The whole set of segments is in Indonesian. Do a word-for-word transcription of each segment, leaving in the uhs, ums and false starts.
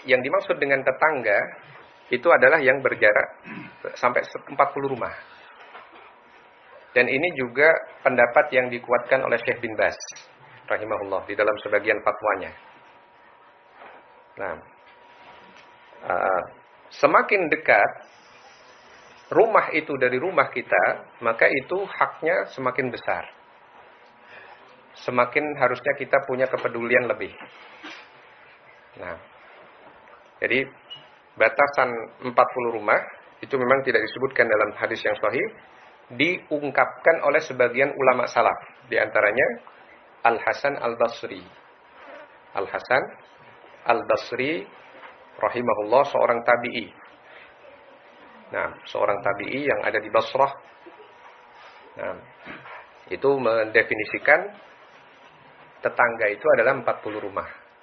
yang dimaksud dengan tetangga itu adalah yang berjarak sampai empat puluh rumah. Dan ini juga pendapat yang dikuatkan oleh Syekh bin Baz rahimahullah di dalam sebagian fatwanya. Nah, uh, semakin dekat rumah itu dari rumah kita, maka itu haknya semakin besar. Semakin harusnya kita punya kepedulian lebih. Nah, jadi batasan empat puluh rumah itu memang tidak disebutkan dalam hadis yang sahih, diungkapkan oleh sebagian ulama salaf, di antaranya Al-Hasan Al-Basri. Al-Hasan Al-Basri rahimahullah, seorang tabi'i. Nah, seorang tabi'i yang ada di Basrah. Nah, itu mendefinisikan tetangga itu adalah empat puluh rumah.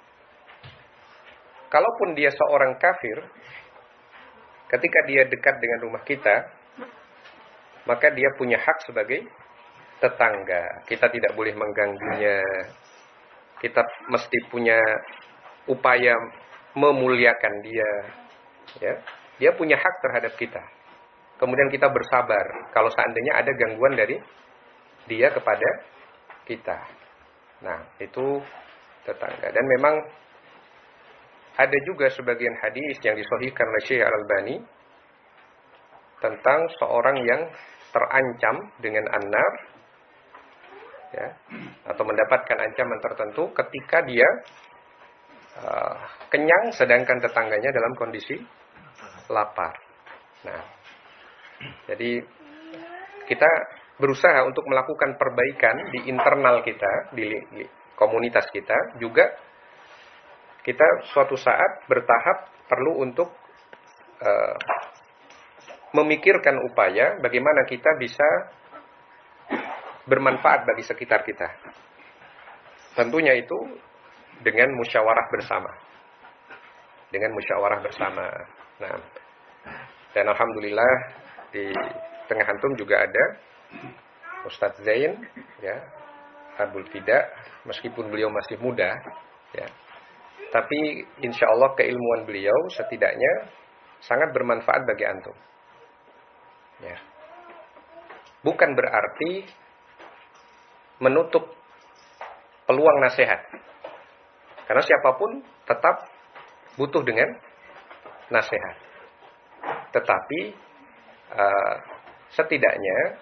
Kalaupun dia seorang kafir, ketika dia dekat dengan rumah kita, maka dia punya hak sebagai tetangga. Kita tidak boleh mengganggunya. Kita mesti punya upaya memuliakan dia. Ya, dia punya hak terhadap kita. Kemudian kita bersabar kalau seandainya ada gangguan dari dia kepada kita. Nah, itu tetangga. Dan memang ada juga sebagian hadis yang disahihkan oleh Syekh Al-Albani tentang seorang yang terancam dengan an-nar, ya, atau mendapatkan ancaman tertentu ketika dia uh, kenyang sedangkan tetangganya dalam kondisi lapar. Nah, jadi kita berusaha untuk melakukan perbaikan di internal kita, di, di komunitas kita. Juga kita suatu saat bertahap perlu untuk uh, memikirkan upaya bagaimana kita bisa bermanfaat bagi sekitar kita. Tentunya itu dengan musyawarah bersama. Dengan musyawarah bersama. Nah, dan alhamdulillah di tengah antum juga ada Ustadz Zain, ya, Abdul Fida, meskipun beliau masih muda, ya, tapi insya Allah keilmuan beliau setidaknya sangat bermanfaat bagi antum. Ya. Bukan berarti menutup peluang nasihat, karena siapapun tetap butuh dengan nasihat. Tetapi uh, setidaknya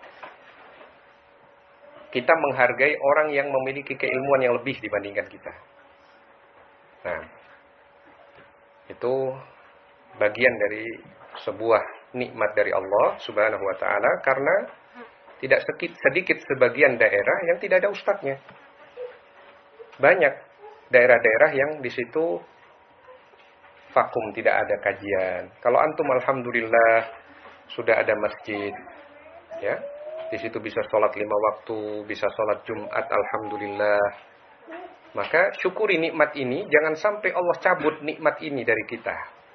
kita menghargai orang yang memiliki keilmuan yang lebih dibandingkan kita. Nah, itu bagian dari sebuah nikmat dari Allah Subhanahu wa taala, karena tidak sedikit, sedikit sebagian daerah yang tidak ada ustadznya. Banyak daerah-daerah yang di situ vakum, tidak ada kajian. Kalau antum alhamdulillah sudah ada masjid, ya. Di situ bisa sholat lima waktu, bisa sholat Jumat, alhamdulillah. Maka syukuri nikmat ini, jangan sampai Allah cabut nikmat ini dari kita.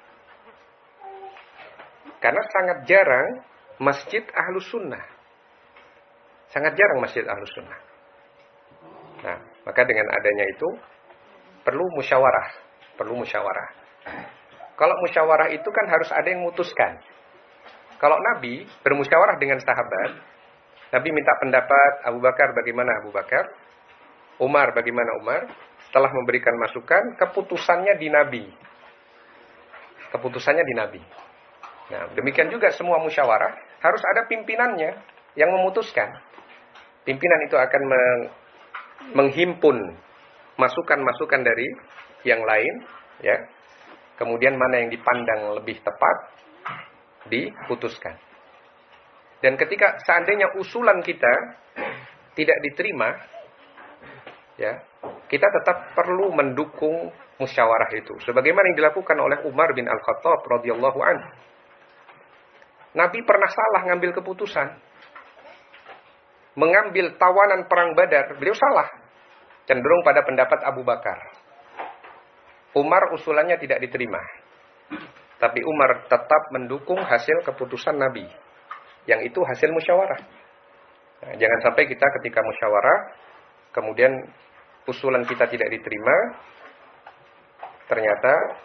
Karena sangat jarang masjid Ahlus Sunnah. Sangat jarang masjid Ahlus Sunnah. Nah, maka dengan adanya itu perlu musyawarah, perlu musyawarah. Kalau musyawarah itu kan harus ada yang memutuskan. Kalau Nabi bermusyawarah dengan sahabat, Nabi minta pendapat Abu Bakar bagaimana Abu Bakar, Umar bagaimana Umar. Setelah memberikan masukan, keputusannya di Nabi. Keputusannya di Nabi. Nah, demikian juga semua musyawarah harus ada pimpinannya yang memutuskan. Pimpinan itu akan meng- menghimpun masukan-masukan dari yang lain, ya. Kemudian mana yang dipandang lebih tepat diputuskan. Dan ketika seandainya usulan kita tidak diterima, ya, kita tetap perlu mendukung musyawarah itu. Sebagaimana yang dilakukan oleh Umar bin Al-Khattab radhiyallahu anhu. Nabi pernah salah ngambil keputusan. Mengambil tawanan perang Badar, beliau salah. Cenderung pada pendapat Abu Bakar. Umar usulannya tidak diterima. Tapi Umar tetap mendukung hasil keputusan Nabi. Yang itu hasil musyawarah. Nah, jangan sampai kita ketika musyawarah, kemudian usulan kita tidak diterima, ternyata